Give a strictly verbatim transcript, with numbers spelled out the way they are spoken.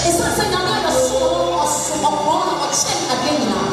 ɛsiane sɛ nyame ayɛ so ɔso ɔkorɔ na ɔkyɛn adeɛ nyinaa